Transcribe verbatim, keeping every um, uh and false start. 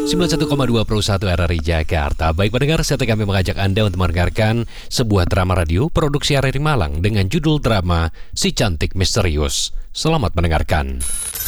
sembilan puluh satu koma dua Pro satu R R I Jakarta. Baik pendengar, saatnya kami mengajak Anda untuk mendengarkan sebuah drama radio produksi R R I Malang dengan judul drama Si Cantik Misterius. Selamat mendengarkan.